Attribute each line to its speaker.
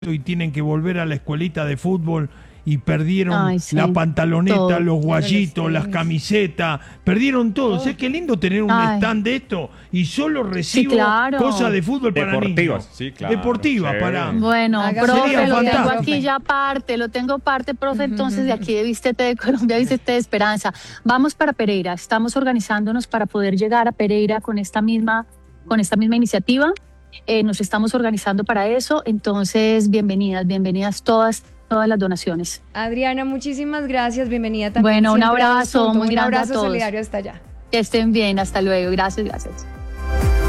Speaker 1: y tienen que volver a la escuelita de fútbol y perdieron
Speaker 2: Ay, sí,
Speaker 1: la pantaloneta,
Speaker 2: todo.
Speaker 1: los guayitos, las camisetas, perdieron todo. ¿Sabes qué lindo tener un
Speaker 2: Ay.
Speaker 1: stand de esto? Y solo recibo
Speaker 2: claro.
Speaker 1: cosas de fútbol para
Speaker 3: Deportivas,
Speaker 1: niños.
Speaker 3: sí, claro,
Speaker 1: Deportivas,
Speaker 3: sí.
Speaker 1: para...
Speaker 2: Bueno,
Speaker 4: Haga-
Speaker 2: profe,
Speaker 1: Sería
Speaker 2: lo tengo
Speaker 1: fantástico.
Speaker 2: aquí ya aparte, lo tengo aparte, profe, entonces de aquí de Vístete de Colombia, Vístete de Esperanza. Vamos para Pereira, estamos organizándonos para poder llegar a Pereira con esta misma iniciativa. Nos estamos organizando para eso, entonces bienvenidas todas las donaciones.
Speaker 4: Adriana, muchísimas gracias, bienvenida también.
Speaker 2: Bueno, un
Speaker 4: siempre a Voz
Speaker 2: abrazo
Speaker 4: Punto.
Speaker 2: muy grande a
Speaker 4: Un abrazo
Speaker 2: todos.
Speaker 4: solidario hasta allá.
Speaker 2: Que estén bien, hasta luego, gracias.